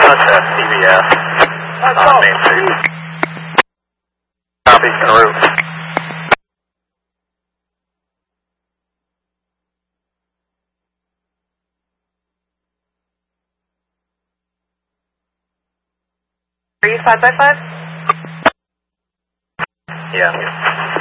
Contact CBS on Main Street. Copy, en route. Are you 5x5? Yeah.